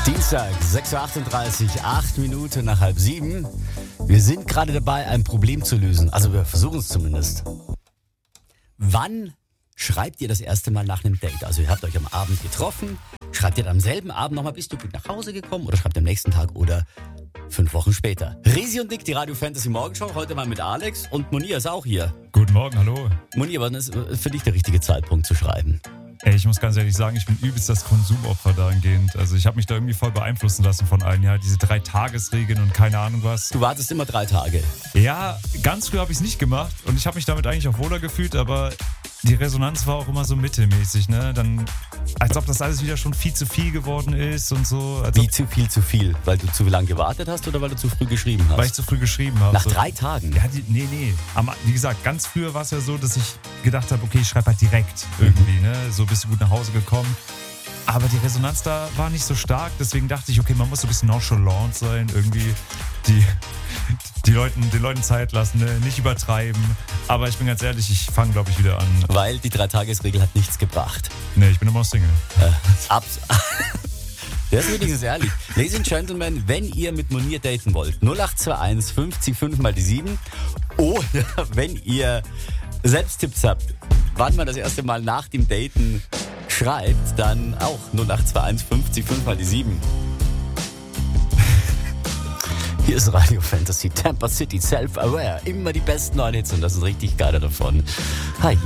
Dienstag, 6.38 Uhr, 8 Minuten nach 6:30. Wir sind gerade dabei, ein Problem zu lösen. Also wir versuchen es zumindest. Wann schreibt ihr das erste Mal nach einem Date? Also ihr habt euch am Abend getroffen. Schreibt ihr am selben Abend nochmal, bist du gut nach Hause gekommen? Oder schreibt ihr am nächsten Tag oder 5 Wochen später? Resi und Nick, die Radio Fantasy Morgenshow. Heute mal mit Alex und Munir ist auch hier. Guten Morgen, hallo. Munir, wann ist für dich der richtige Zeitpunkt zu schreiben? Ey, ich muss ganz ehrlich sagen, ich bin übelst das Konsumopfer dahingehend. Also ich habe mich da irgendwie voll beeinflussen lassen von allen. Ja, diese 3-Tages-Regeln und keine Ahnung was. Du wartest immer 3 Tage. Ja, ganz früh habe ich es nicht gemacht und ich habe mich damit eigentlich auch wohler gefühlt, aber die Resonanz war auch immer so mittelmäßig, ne? Dann, als ob das alles wieder schon viel zu viel geworden ist und so. Wie zu viel? Weil du zu lange gewartet hast oder weil du zu früh geschrieben hast? Weil ich zu früh geschrieben habe. Nach so. 3 Tagen? Ja, nee. Wie gesagt, ganz früher war es ja so, dass ich gedacht habe, okay, ich schreibe halt direkt irgendwie, ne? So bist du gut nach Hause gekommen. Aber die Resonanz da war nicht so stark, deswegen dachte ich, okay, man muss so ein bisschen nonchalant sein, irgendwie den Leuten Zeit lassen, ne? Nicht übertreiben. Aber ich bin ganz ehrlich, ich fange, glaube ich, wieder an. Weil die 3-Tages-Regel hat nichts gebracht. Nee, ich bin immer noch Single. Der ist wenigstens ehrlich. Ladies and Gentlemen, wenn ihr mit Munir daten wollt, 0821 50 5 mal die 7. Oder wenn ihr selbst Tipps habt, wann man das erste Mal nach dem Daten schreibt, dann auch 0821 50 5 mal die 7. Hier ist Radio Fantasy, Tampa City, Self-Aware. Immer die besten neuen Hits und das ist richtig geil davon. Hi.